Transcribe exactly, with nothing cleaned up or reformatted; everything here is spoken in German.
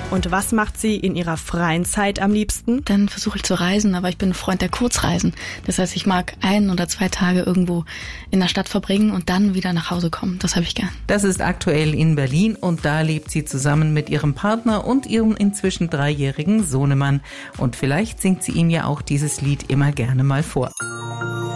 Und was macht sie in ihrer freien Zeit am liebsten? Dann versuche ich zu reisen, aber ich bin ein Freund der Kurzreisen. Das heißt, ich mag ein oder zwei Tage irgendwo in der Stadt verbringen und dann wieder nach Hause kommen. Das habe ich gern. Das ist aktuell in Berlin und da lebt sie zusammen mit ihrem Partner und ihrem inzwischen dreijährigen Sohnemann. Und vielleicht singt sie ihm ja auch dieses Lied immer gerne mal vor.